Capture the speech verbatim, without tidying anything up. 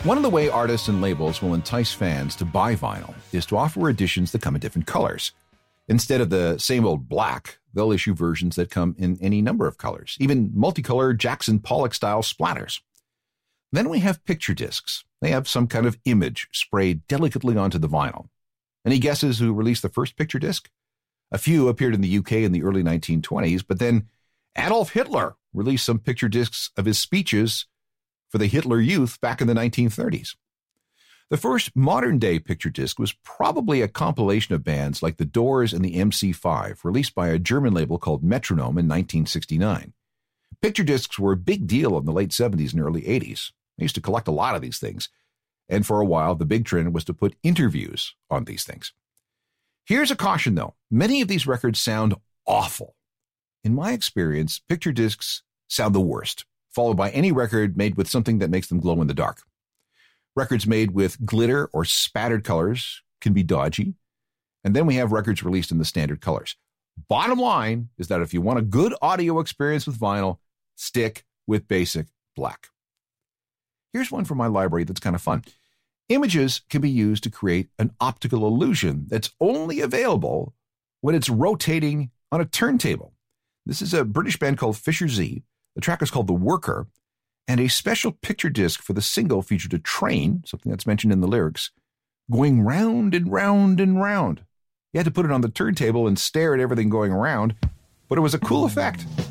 One of the way artists and labels will entice fans to buy vinyl is to offer editions that come in different colors. Instead of the same old black, they'll issue versions that come in any number of colors, even multicolor Jackson Pollock-style splatters. Then we have picture discs. They have some kind of image sprayed delicately onto the vinyl. Any guesses who released the first picture disc? A few appeared in the U K in the early nineteen twenties, but then Adolf Hitler released some picture discs of his speeches for the Hitler Youth back in the nineteen thirties. The first modern-day picture disc was probably a compilation of bands like The Doors and the M C five, released by a German label called Metronome in nineteen sixty-nine. Picture discs were a big deal in the late seventies and early eighties. I used to collect a lot of these things, and for a while the big trend was to put interviews on these things. Here's a caution, though. Many of these records sound awful. In my experience, picture discs sound the worst, followed by any record made with something that makes them glow in the dark. Records made with glitter or spattered colors can be dodgy, and then we have records released in the standard colors. Bottom line is that if you want a good audio experience with vinyl, stick with basic black. Here's one from my library that's kind of fun. Images can be used to create an optical illusion that's only available when it's rotating on a turntable. This is a British band called Fisher Z. The track is called The Worker, and a special picture disc for the single featured a train, something that's mentioned in the lyrics, going round and round and round. You had to put it on the turntable and stare at everything going around, but it was a cool effect.